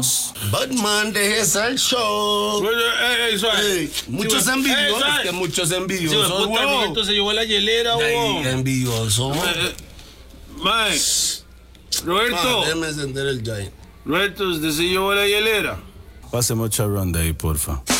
envidiosos. Batman, déjese el show. Muchos envidiosos. Es que muchos envidiosos. Entonces se llevó la hielera, Envidioso. Mae, Roberto. Déjeme encender el Giant. Roberto, ¿usted se llevó la hielera? Pase mucha ronda ahí, porfa.